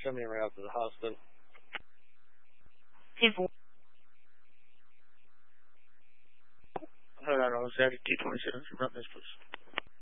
send me right out to the hospital. 10-4. Hold on, I was at 227. Run this, please.